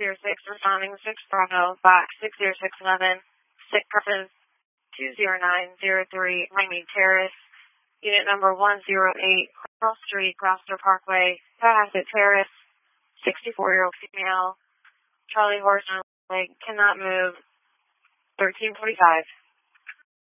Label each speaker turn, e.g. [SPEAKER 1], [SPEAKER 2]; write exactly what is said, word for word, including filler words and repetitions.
[SPEAKER 1] zero six, responding six Bravo, box six zero six eleven, six purpose two zero nine zero three, Miami Terrace, unit number one zero eight, Cross Street, Gloucester Parkway, Cohasset Terrace, sixty-four-year-old female, Charlie Horse, leg, cannot move, thirteen forty-five.